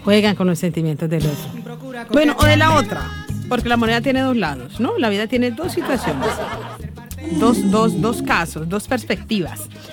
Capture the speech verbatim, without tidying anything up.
Juegan con los sentimientos del otro. Bueno, o de la otra, porque la moneda tiene dos lados, ¿no? La vida tiene dos situaciones, dos, dos, dos casos, dos perspectivas.